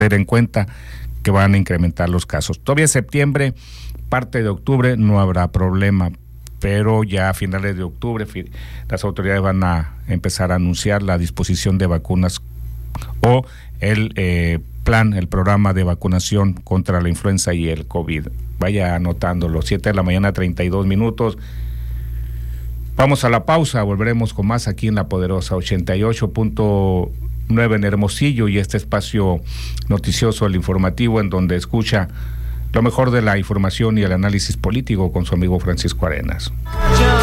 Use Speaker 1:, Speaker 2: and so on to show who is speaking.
Speaker 1: tener en cuenta que van a incrementar los casos. Todavía en septiembre, parte de octubre, no habrá problema, pero ya a finales de octubre las autoridades van a empezar a anunciar la disposición de vacunas o el programa de vacunación contra la influenza y el COVID. Vaya anotándolo, 7:32 a.m. Vamos a la pausa, volveremos con más aquí en La Poderosa 88.9 en Hermosillo y este espacio noticioso, el informativo, en donde escucha lo mejor de la información y el análisis político con su amigo Francisco Arenas.